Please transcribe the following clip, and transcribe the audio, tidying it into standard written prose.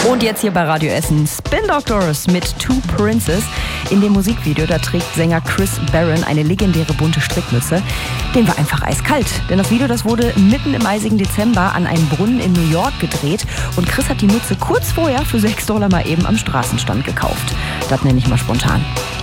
Und jetzt hier bei Radio Essen Spin Doctors mit Two Princes. In dem Musikvideo, da trägt Sänger Chris Barron eine legendäre bunte Strickmütze. Den war einfach eiskalt. Denn das Video, das wurde mitten im eisigen Dezember an einem Brunnen in New York gedreht. Und Chris hat die Mütze kurz vorher für $6 mal eben am Straßenstand gekauft. Das nenne ich mal spontan.